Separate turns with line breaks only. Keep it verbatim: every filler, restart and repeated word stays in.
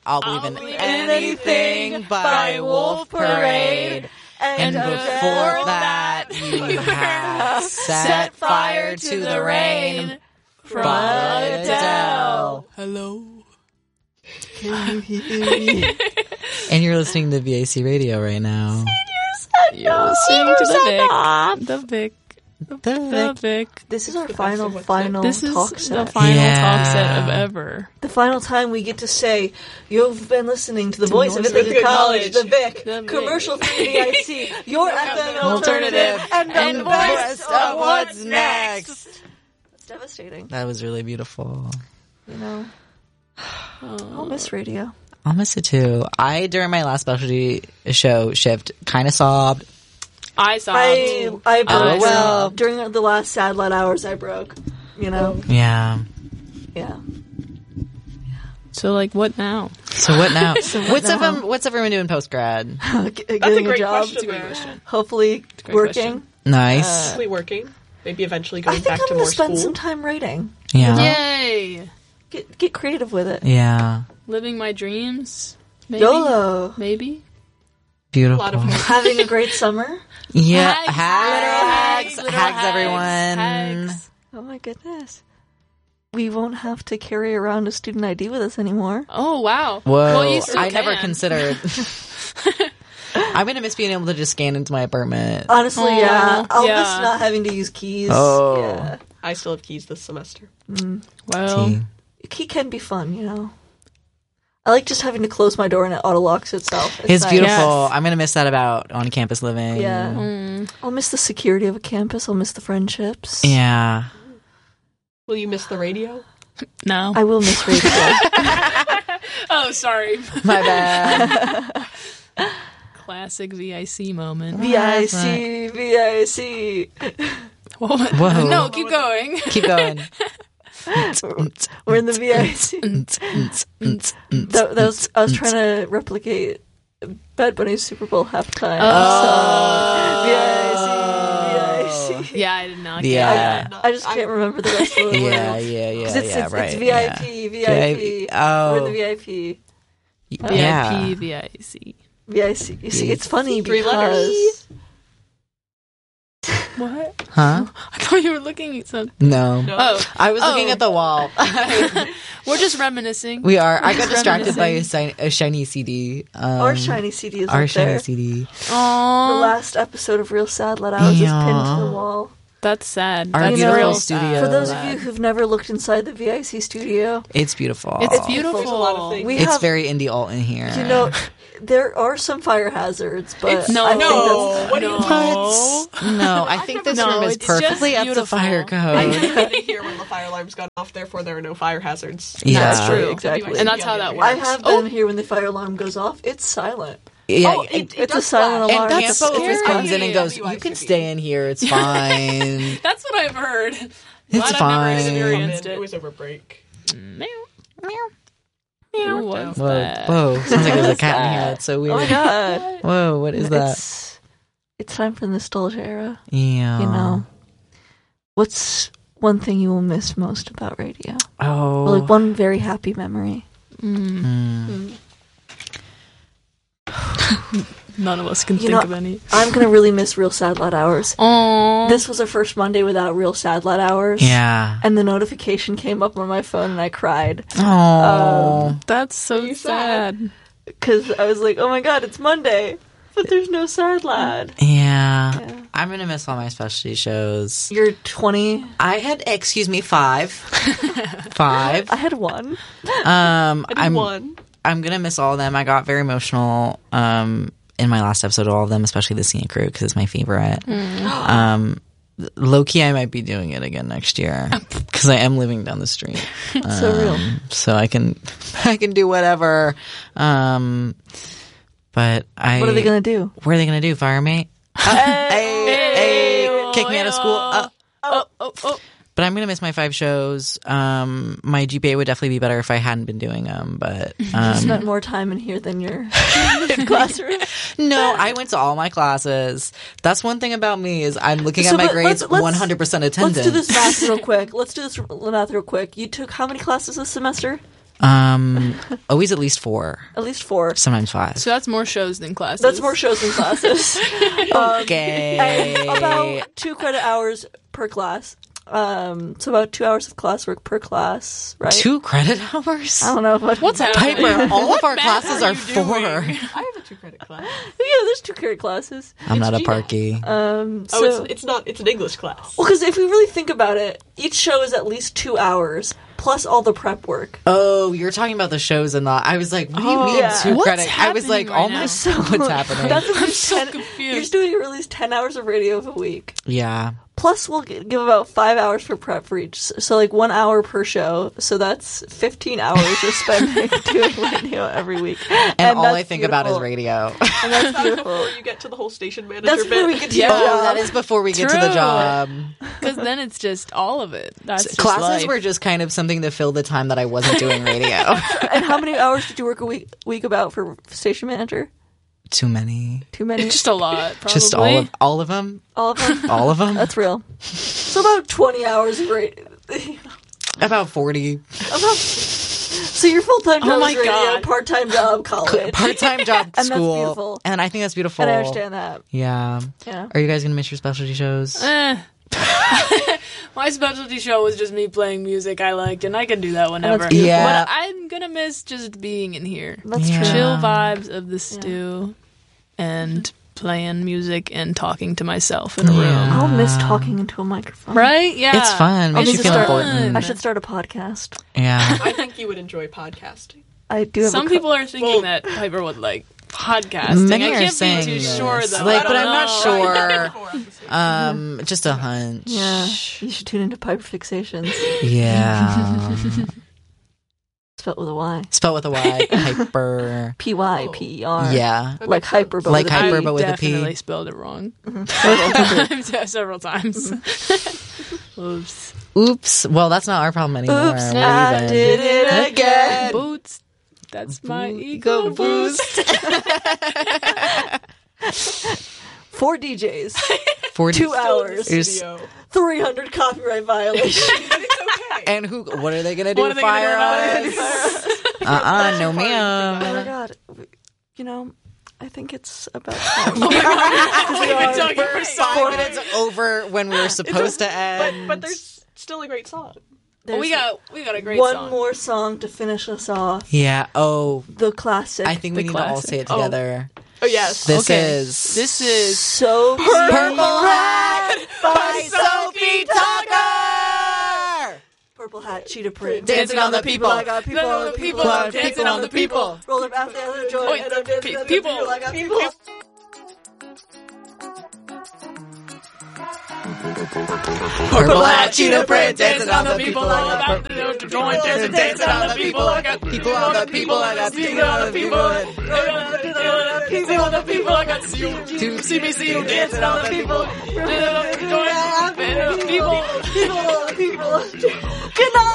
I'll Believe in Anything by Wolf Parade. And, and before that, you had Set Fire to the Rain by Adele.
Hello.
Can you hear me? And you're listening to V A C Radio right now.
You're listening to the Vic. The Vic.
The
The
Vic.
Vic.
This is our final, final
This is
talk
the
set.
final
Yeah.
talk set of ever.
The final time we get to say, you've been listening to the
To
voice of
North
Ithaca
Ithaca
College,
College.
the Vic,
The Vic.
commercial free V I C, your F M alternative,
Alternative.
and the
And the
best
best
of what's next. That's devastating,
That was really beautiful.
you know. I'll miss radio.
I'll miss it too. I, during my last specialty show shift, kind of sobbed.
I saw.
I, I broke.
Oh, well.
During the last sad light hours, I broke. You know?
Yeah.
Yeah.
So, like, what now?
So what now?
what
what's
now?
everyone, What's everyone doing post grad?
G-
That's a
getting
great
job.
question. there.
Hopefully
great
working.
question.
Nice.
Hopefully working. Maybe eventually
I
going
think
back
I'm
to
going
more
to spend
school.
some time writing.
yeah.
Yay!
Get get creative with it.
Yeah.
Living my dreams. Maybe.
YOLO.
Maybe.
Beautiful.
A lot of hope.
Having a great summer.
yeah.
Hags,
Hags.
literal
Hags,
hags,
everyone.
hags.
Oh my goodness. We won't have to carry around a student I D with us anymore.
Oh, wow.
Whoa.
Well, you still
I never
can.
considered. I'm going to miss being able to just scan into my apartment.
Honestly,
Aw,
yeah. I'll
yeah.
miss not having to use keys.
Oh.
Yeah.
I still have keys this semester.
Well,
Tea.
Key can be fun, you know. I like just having to close my door and it auto locks itself.
It's
nice.
beautiful.
Yes.
I'm going to miss that about on campus living.
Yeah.
mm,
I'll miss the security of a campus. I'll miss the friendships.
Yeah.
Will you miss the radio?
no.
I will miss radio.
oh, sorry.
My bad.
Classic V I C moment.
V I C, V I C.
What?
Whoa.
No, keep going.
Keep going.
We're in the V I C. that, that was, I was trying to replicate Bad Bunny's Super Bowl halftime.
Oh.
So, V I C, V I C.
Yeah, I did not.
Yeah.
Get
I just can't remember the rest of the words.
Yeah, yeah, yeah,
Because it's,
yeah,
it's,
right.
it's V I P, V I P.
Oh.
We're in the V I P.
that.
Yeah.
V I P, V I C.
V I C. You see, it's funny
Three
because...
letters.
What?
Huh?
I thought you were looking at something.
No.
No.
Oh,
I was looking
Oh.
at the wall.
we're just reminiscing.
We are. I got
Just
distracted by a,
reminiscing.
shiny, a shiny C D. Um,
Our shiny C D is
Our
up
shiny
there.
C D.
The
Aww,
last episode of Real Sad Let Out is just pinned to the wall.
that's sad.
Our
That's
beautiful
real
studio.
sad.
For those of
Sad.
you who've never looked inside the V I C studio,
It's beautiful.
It's beautiful.
There's a lot of things.
we
It's
have,
very indie alt in here.
you know, there are some fire hazards, but
It's-
No,
I think
no.
that's...
What are you
no.
talking
No, I think this
No,
room is
it's just
perfectly up to
beautiful.
fire
I
code.
didn't hear when the fire alarms got off, therefore there are no fire hazards.
Yeah.
That's true, exactly.
And that's how that
I
works.
have
Oh.
been here when the fire alarm goes off. It's silent.
Yeah,
Oh,
it-
it, it
it's a
does
silent
flash.
alarm.
and
That's
Campo just
scary.
comes in and goes,
W I
"You can
C B.
stay in here. It's fine."
That's what I've heard.
It's
Glad
fine.
I've never
Come
experienced
in,
it.
It was over break.
Meow. Meow. Meow. What's
Whoa,
that?
whoa! Sounds like there's a cat in here. That's so
Oh my
weird.
god.
Whoa, what is that?
It's, it's time for the nostalgia era.
Yeah.
You know. What's one thing you will miss most about radio?
Oh.
Or like one very happy memory.
Mm.
None of us can
You
think
know,
of any.
I'm gonna really miss Real Sad Lad Hours.
Aww.
This was our first Monday without Real Sad Lad Hours.
Yeah.
And the notification came up on my phone and I cried.
Oh.
That's so
You
sad.
sad.
Because I was like, oh my god, it's Monday. But there's no Sad Lad.
yeah.
Yeah.
I'm gonna miss all my specialty shows.
You're twenty.
I had, excuse me, five. five.
I had one.
Um,
I did
I'm
one.
I'm gonna miss all of them. I got very emotional um in my last episode of all of them, especially the scenic crew because it's my favorite. Um, low key, I might be doing it again next year because I am living down the street.
So real.
Um, so I can I can do whatever. Um, but I
What are they gonna do?
What are they gonna do? Fire me? Uh, hey, hey, kick me out of school? Uh,
Oh, oh, oh.
but I'm gonna miss my five shows. Um, my G P A would definitely be better if I hadn't been doing them. But
You
um,
spent more time in here than your classroom.
no, I went to all my classes. That's one thing about me is I'm looking
So,
at my
but
grades
let's- let's-
one hundred percent attendance.
Let's do this math real quick. Let's do this math real quick. You took how many classes this semester?
Um, always at least four,
At least four.
sometimes five.
So that's more shows than classes.
That's more shows than classes. um,
Okay.
and about two credit hours per class. Um, so about two hours of classwork per class, right?
Two credit hours?
I don't know. What,
What's happening?
Piper, all of our
math
classes
are
are
you
four.
doing?
I have a two credit class.
Yeah, there's two credit classes.
I'm not a
G
parky.
Um, so,
Oh, it's, it's not. It's an English class.
well, because if we really think about it, each show is at least two hours plus all the prep work.
Oh, you're talking about the shows and the. I was like, what do you
Oh,
mean
yeah.
two
What's
credit? I was like,
happening
oh
right
my,
now?
So
what's happening?
That's at
I'm
least
so
ten.
confused.
You're just doing at least ten hours of radio a week.
Yeah.
Plus, we'll g- give about five hours for prep for each. So, like one hour per show. So that's fifteen hours you're spending doing radio every week.
And, all
that's
I think about is
beautiful.
radio.
And that's beautiful.
Before you get to the whole station manager
That's
bit.
where we get to
Yeah.
the
Oh,
job.
that is before we get to the
True.
job.
Because then it's just all of it. That's just
Classes
life.
were just kind of something to fill the time that I wasn't doing radio.
And how many hours did you work a week week about for station manager?
Too many.
Too many.
just a lot. Probably.
Just all of all of them.
all of them.
All of them.
That's real. So about twenty hours of radio.
About forty.
About, so your full time job
Oh my
is radio,
God.
part time job college.
Part time job
that's
school.
beautiful.
And I think that's beautiful.
And I understand that.
Yeah.
Yeah.
Are you guys gonna miss your specialty shows?
Eh. My specialty show was just me playing music I liked, and I can do that whenever.
beautiful.
Yeah.
But I'm gonna miss just being in here.
That's
Yeah.
true.
Chill vibes of the stew, and playing music and talking to myself in a room.
I'll miss talking into a microphone.
Right? Yeah.
It's fun. Makes
need
you
to
feel
start-
important.
I should start a podcast.
Yeah.
I think you would enjoy podcasting.
I do have
Some
a co-
people are thinking
Well-
that Piper would like podcasting.
Many
I
are
can't
saying
be too
this.
sure though.
Like,
I
but
don't
I'm not
know.
sure. Um, just a hunch.
Yeah. You should tune into Piper Fixations.
Yeah.
Spelled with a Y.
Spelled with a Y. Hyper.
P Y P E R.
Yeah.
Like hyper, but
Like
with a
hyper,
P.
but with a P.
Definitely spelled it wrong several times. Oops.
Oops. Well, that's not our problem anymore.
Oops,
We're
I
even.
did it again.
Boots. That's my
Ego
ego boost.
Four D Js,
forty
two hours,
Is-
Video.
three hundred copyright violations.
But it's okay.
And who? What are they gonna do?
What are they
Fire
gonna do?
us? Uh-uh, no,
Oh my
ma'am.
god. You know, I think it's about time.
We've been talking for
Four
so
minutes over when we were supposed to
But,
end.
but there's still a great song.
There's
we got we got a great
one
song.
more song to finish us off.
Yeah. Oh,
The classic.
I think we
The
need to all
classic.
say it
Oh.
together.
Oh yes.
This
Okay.
is
This is
So
Purple Hat by Sophie Tucker.
Purple Hat, cheetah print.
Dancing on the people.
I got people on the people.
People,
I got
dancing on the people.
Roll up out there, the joint,
Wait,
and I'm dancing on the
people.
people. I got people.
Purple hat, cheetah print, dancing on the people. I got
about
purple.
to join, dancing, dancing on the people. I got
People on the people. I got
people on the people. People on the people. I got see you.
Two.
See me, see you dancing on the people. People.
People, people. Good night.